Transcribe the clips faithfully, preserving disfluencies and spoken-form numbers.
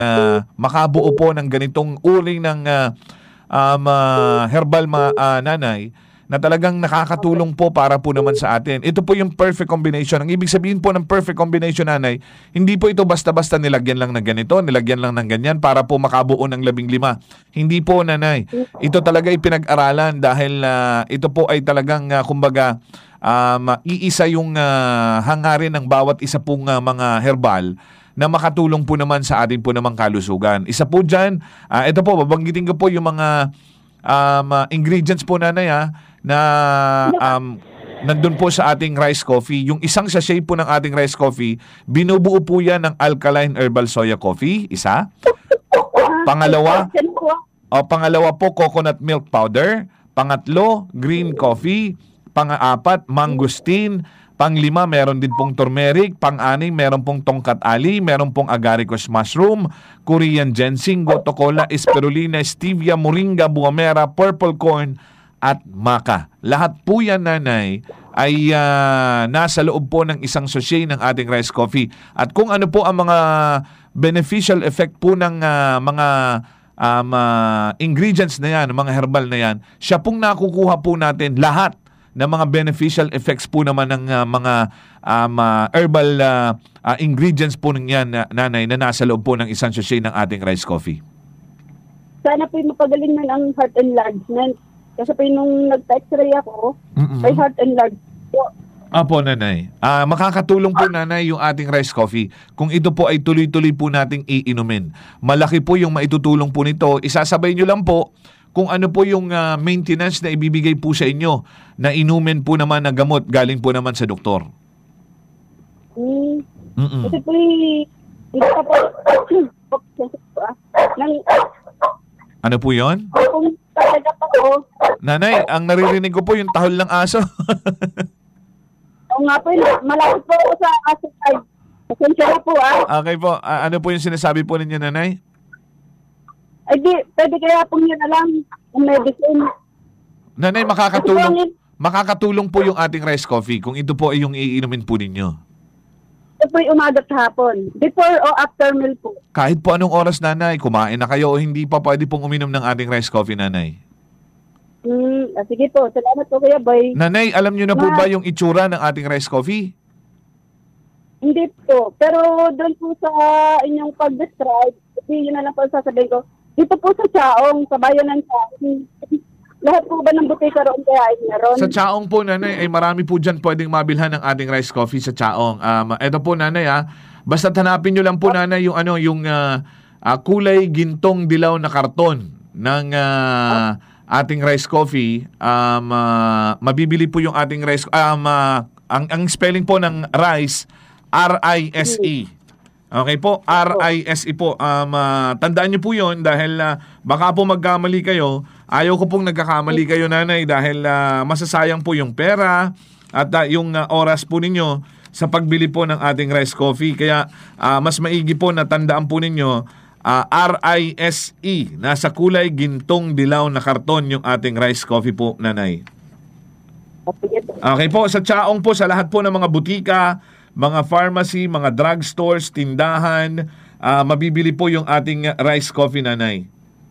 uh, makabuo po ng ganitong uri ng uh, um, uh, herbal ma, uh, nanay na talagang nakakatulong po para po naman sa atin. Ito po yung perfect combination. Ang ibig sabihin po ng perfect combination, nanay, hindi po ito basta-basta nilagyan lang ng ganito, nilagyan lang ng ganyan para po makabuo ng labing lima. Hindi po, nanay. Ito talaga ay pinag-aralan dahil uh, ito po ay talagang, uh, kumbaga, um, iisa yung uh, hangarin ng bawat isa pong uh, mga herbal na makatulong po naman sa atin po namang kalusugan. Isa po dyan, uh, ito po, babanggitin ko po yung mga um, uh, ingredients po, nanay, ha, na um, nandun po sa ating rice coffee. Yung isang sachet po ng ating rice coffee, binubuo po yan ng alkaline herbal soya coffee, isa. Pangalawa, o pangalawa po, coconut milk powder. Pangatlo, green coffee. Pang-apat, mangosteen. Panglima, meron din pong turmeric. Pang-anim, meron pong tongkat ali. Meron pong agaricus mushroom, Korean ginseng, goto cola, spirulina, stevia, moringa, buamera, purple corn, at maca. Lahat po yan, nanay, ay uh, nasa loob po ng isang sachet ng ating rice coffee. At kung ano po ang mga beneficial effect po ng uh, mga um, uh, ingredients na yan, mga herbal na yan, siya pong nakukuha po natin lahat ng mga beneficial effects po naman ng uh, mga um, uh, herbal uh, uh, ingredients po ng yan, uh, nanay, na nasa loob po ng isang sachet ng ating rice coffee. Sana po mapagaling man ang heart enlargement. Kasi po nung nag-x-ray ako, Mm-mm. may heart enlargement po. Apo, nanay. Ah, makakatulong po, nanay, yung ating rice coffee kung ito po ay tuloy-tuloy po nating iinumin. Malaki po yung maitutulong po nito. Isasabay nyo lang po kung ano po yung uh, maintenance na ibibigay po sa inyo na inumin po naman na gamot galing po naman sa doktor. Hmm. Mm-mm. Kasi po, hindi pa po, nang, ano po yun? kung talaga pa po, Nanay, ang naririnig ko po yung tahol ng aso. o nga po, malapit po ako sa aso side. Pasensya na po ah. Okay po. Ah, ano po yung sinasabi po ninyo, nanay? Ay di, pwede kaya po yun na lang ang medicine. Nanay, makakatulong, makakatulong po yung ating rice coffee kung ito po ay yung iinumin po ninyo. Ito po yung umaga at hapon. Before o after meal po. Kahit po anong oras, nanay, kumain na kayo o hindi pa pwede pong uminom ng ating rice coffee, nanay. Hmm, ah, sige po. Salamat po Kuya Boy. Nanay, alam nyo na po ba yung itsura ng ating rice coffee? Hindi po. Pero doon po sa inyong pag-describe, kasi yun na lang po sasabihin ko, dito po sa Chaong, sa bayan ng Chaong, lahat po ba ng butika roon kaya ay meron? Sa Chaong po, nanay, ay marami po dyan pwedeng mabilhan ng ating rice coffee sa Chaong. Um, eto po, nanay, ha. Basta hanapin nyo lang po, nanay, yung, ano, yung uh, uh, kulay gintong dilaw na karton ng uh, ating rice coffee. Um, uh, mabibili po yung ating rice, um, uh, ang, ang spelling po ng rice, R I S E. Okay po, R I S E po. Um, uh, tandaan nyo po yun dahil uh, baka po magkamali kayo. Ayaw ko pong nagkakamali kayo, nanay, dahil uh, masasayang po yung pera at uh, yung uh, oras po ninyo sa pagbili po ng ating rice coffee. Kaya uh, mas maigi po na tandaan po ninyo, uh, R I S E. Nasa kulay gintong dilaw na karton yung ating rice coffee po, nanay. Okay po, sa Chaong po, sa lahat po ng mga butika, mga pharmacy, mga drugstores, tindahan, uh, mabibili po yung ating rice coffee, nanay.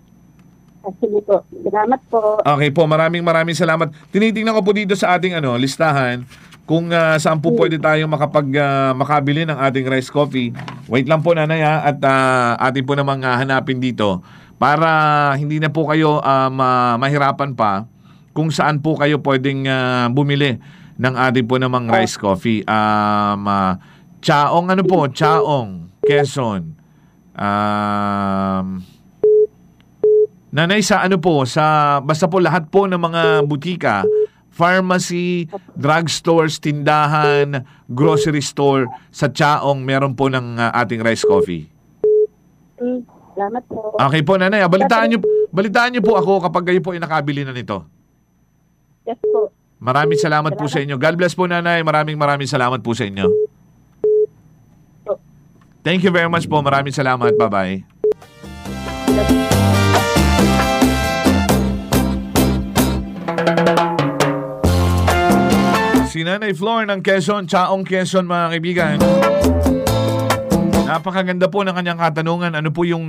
Sige po. Salamat po. Okay po, maraming maraming salamat. Tinitingnan ko po dito sa ating ano listahan kung uh, saan po pwede tayong makapag, uh, makabili ng ating rice coffee. Wait lang po, nanay, ha, at uh, atin po namang uh, hanapin dito para hindi na po kayo uh, ma- mahirapan pa kung saan po kayo pwedeng uh, bumili ng ating po namang rice coffee. Um, uh, Chaong, ano po? Chaong, Quezon. Um, nanay, sa ano po? Sa, basta po lahat po ng mga butika, pharmacy, drugstores, tindahan, grocery store, sa Chaong, meron po ng uh, ating rice coffee. Mm, salamat po. Okay po, nanay. Balitaan niyo, balitaan niyo po ako kapag kayo po ay nakabili na nito. Yes po. Maraming salamat, salamat po sa inyo. God bless po, nanay. Maraming maraming salamat po sa inyo. Thank you very much po. Maraming salamat. Bye-bye. Si Nanay Flor ng Quezon, Chaong, Quezon, mga kaibigan. Napakaganda po ng kanyang katanungan. Ano po yung